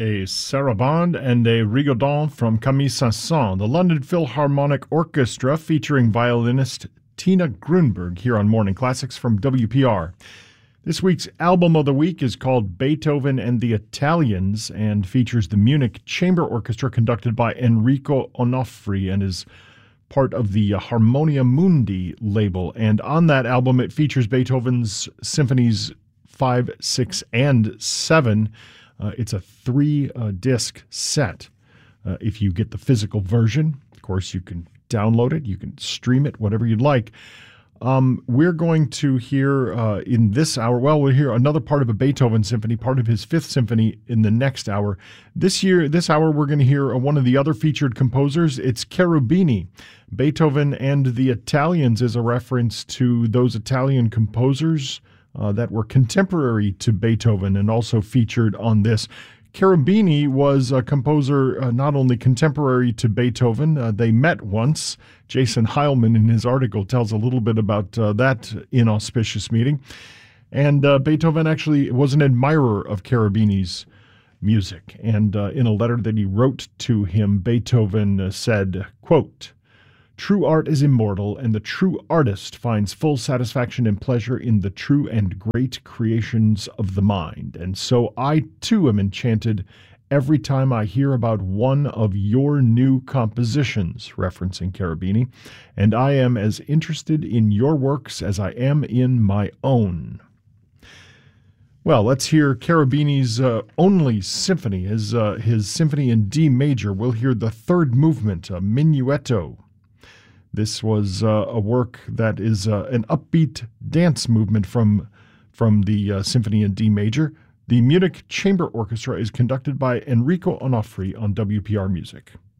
A sarabande and a rigodon from Camille Saint-Saëns, the London Philharmonic Orchestra featuring violinist Tina Grunberg here on Morning Classics from WPR. This week's album of the week is called Beethoven and the Italians and features the Munich Chamber Orchestra conducted by Enrico Onofri and is part of the Harmonia Mundi label. And on that album, it features Beethoven's Symphonies 5, 6, and 7. It's a 3-disc set. If you get the physical version, of course, you can download it. You can stream it, whatever you'd like. We're going to hear in this hour, we'll hear another part of a Beethoven symphony, part of his Fifth Symphony in the next hour. This hour, we're going to hear one of the other featured composers. It's Cherubini. Beethoven and the Italians is a reference to those Italian composers that were contemporary to Beethoven and also featured on this. Cherubini was a composer not only contemporary to Beethoven, they met once. Jason Heilman in his article tells a little bit about that inauspicious meeting. And Beethoven actually was an admirer of Cherubini's music. And in a letter that he wrote to him, Beethoven said, quote, "True art is immortal, and the true artist finds full satisfaction and pleasure in the true and great creations of the mind. And so I, too, am enchanted every time I hear about one of your new compositions," referencing Cherubini, "and I am as interested in your works as I am in my own." Well, let's hear Cherubini's only symphony, his symphony in D major. We'll hear the third movement, a Minuetto. This was a work that is an upbeat dance movement from the Symphony in D major. The Munich Chamber Orchestra is conducted by Enrico Onofri on WPR Music.